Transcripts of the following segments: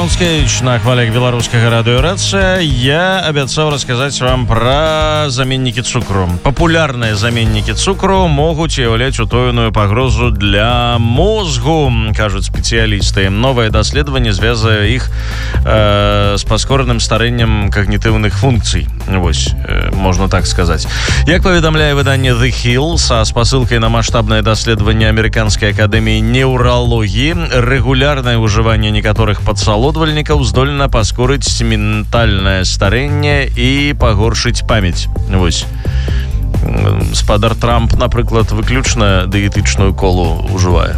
Романовскевич на хвалях беларускага радыёрацыя. Я абяцаў расказаць вам пра заменнікі цукру. Папулярныя заменнікі цукру могуць уяўляць утоеную пагрозу для мозгу, кажуць спецыялісты. Новае даследаванне звязвае іх з паскораным старэннем когнітыўных функцый. Вось, можна так сказаць. Як паведамляе выданне The Hill са спасылкай на маштабнае даследаванне Амерыканскай акадэміі неўралогіі, рэгулярнае ўжыванне некаторых падсалодвальнікаў здольна паскорыць ментальнае старэнне і пагоршыць памяць. Вось. Спадар Трамп, напрыклад, выключна дыетычную колу ўжывае.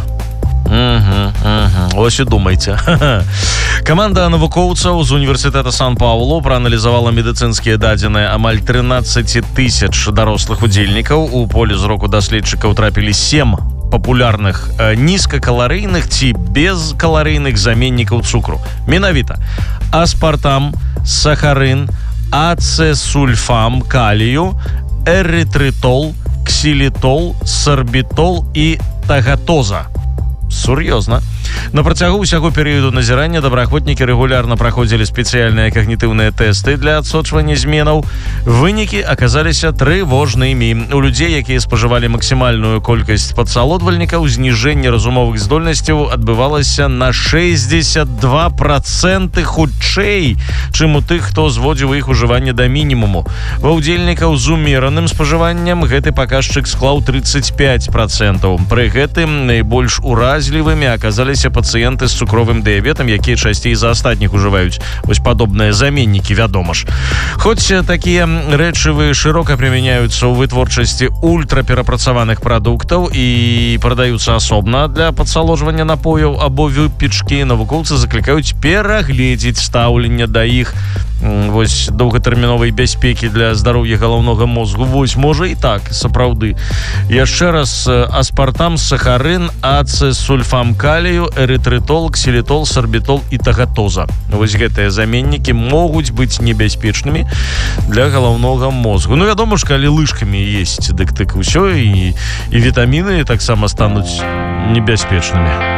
Ось і думайце. Каманда навукоўцаў з універсітэта Сан-Паулу прааналізавала медыцынскія дадзеныя амаль 13 тысяч дарослых удзельнікаў. У поле зроку даследчыкаў трапілі 7 папулярных нізкакаларыйных ці безкаларыйных заменнікаў цукру. Менавіта аспартам, сахарын, ацесульфам калію, эрытрытол, ксілітол, сарбітол і тагатоза. Сур'ёзна. На працягу ўсяго перыяду назірання добраахвотнікі рэгулярна праходзілі спецыяльныя когнітыўныя тэсты для адсочвання зменаў. Вынікі аказаліся трывожнымі. У людзей, якія спажывалі максімальную колькасць падсалодвальнікаў, зніжэнне разумовых здольнасцяў адбывалася на 62% хутчэй, чым у тых, хто зводзіў іх ужыванне да мінімуму. Ва ўдзельнікаў з умераным спажываннем гэты паказчык склаў 35%. Пры гэтым найбольш уразлівымі аказаліся пацыенты з цукровым дыябетам, якія часцей за астатніх ужываюць вось падобныя заменнікі, вядома ж. Хоць такія рэчывы шырока прымяняюцца ў вытворчасці ультраперапрацаваных прадуктаў і прадаюцца асобна для падсаложвання напояў або выпечкі, навукоўцы заклікаюць перагледзець стаўленне да іх вось доўгатэрміновай бяспекі для здароўя галаўнога мозгу. Вось, можа і так, сапраўды. Яшчэ раз, аспартам, сахарын, ацесульфам калію, эрытрытол, ксілітол, сарбітол і тагатоза. Вось гэтыя заменнікі могуць быць небяспечнымі для галаўнога мозгу. Ну, вядома ж, калі лыжкамі есць, дык ўсё, і вітаміны таксама стануць небяспечнымі.